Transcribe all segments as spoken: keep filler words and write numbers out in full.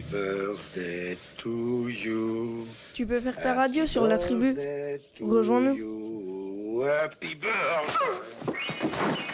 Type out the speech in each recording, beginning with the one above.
birthday to you. Tu peux faire ta radio sur la tribu. Rejoins-nous. Happy birthday.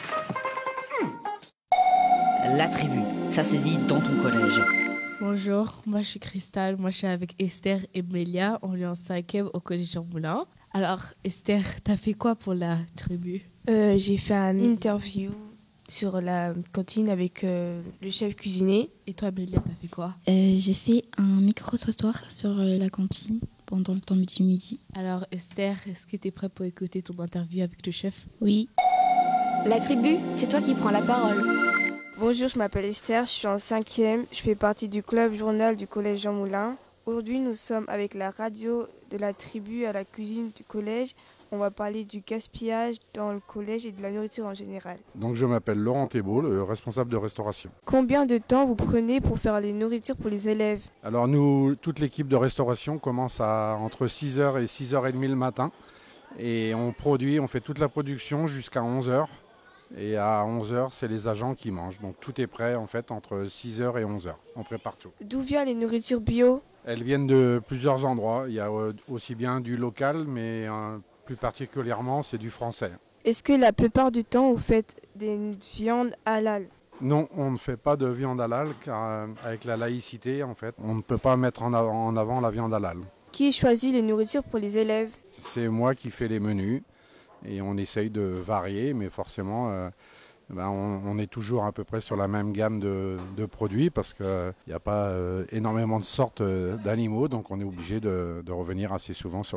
La tribu, ça se dit dans ton collège. Bonjour, moi je suis Cristal, moi je suis avec Esther et Mélia, on est en cinquième au collège Jean Moulin. Alors Esther, t'as fait quoi pour la tribu ? Euh, j'ai fait un interview sur la cantine avec euh, le chef cuisinier. Et toi Mélia, t'as fait quoi ? euh, J'ai fait un micro-trottoir sur euh, la cantine pendant le temps du midi. Alors Esther, est-ce que t'es prête pour écouter ton interview avec le chef ? Oui. La tribu, c'est toi qui prends la parole. Bonjour, je m'appelle Esther, je suis en cinquième, je fais partie du club journal du collège Jean Moulin. Aujourd'hui, nous sommes avec la radio de la tribu à la cuisine du collège. On va parler du gaspillage dans le collège et de la nourriture en général. Donc je m'appelle Laurent Thébault, le responsable de restauration. Combien de temps vous prenez pour faire les nourritures pour les élèves ? Alors nous, toute l'équipe de restauration commence à entre six heures et six heures trente le matin. Et on produit, on fait toute la production jusqu'à onze heures. Et à onze heures, c'est les agents qui mangent. Donc tout est prêt en fait entre six heures et onze heures. On prépare tout. D'où viennent les nourritures bio ? Elles viennent de plusieurs endroits. Il y a aussi bien du local, mais euh, plus particulièrement, c'est du français. Est-ce que la plupart du temps, vous faites des viandes halal ? Non, on ne fait pas de viande halal, car euh, avec la laïcité, en fait, on ne peut pas mettre en avant, en avant la viande halal. Qui choisit les nourritures pour les élèves ? C'est moi qui fais les menus. Et on essaye de varier, mais forcément, euh, ben on, on est toujours à peu près sur la même gamme de, de produits parce qu'il n'y a pas euh, énormément de sortes euh, d'animaux, donc on est obligé de, de revenir assez souvent sur